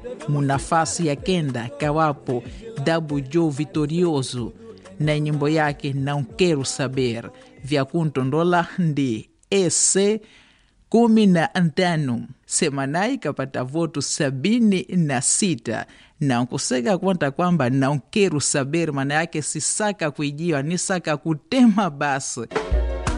Munafasi ya kenda kawapo Dabu Joe Vitorioso na nyimbo yake Não Quero Saber, vya kuntondola ndi ese 15 semanai kapata voto 76 na kuseka kwanta kwamba Não Quero Saber maana yake sisaka kuijiwa ni saka kutema basi.